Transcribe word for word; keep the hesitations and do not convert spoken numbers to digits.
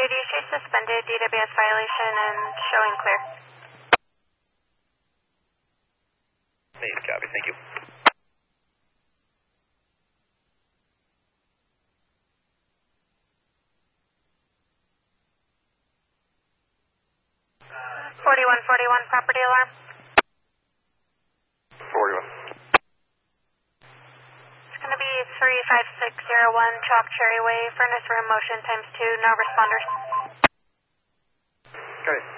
duties, she suspended D W S violation and showing clear. Made copy, thank you. forty-one forty-one, property alarm. forty-one. It's going to be three five six zero one Chalk Cherry Way, furnace room motion times two, no responders. Okay.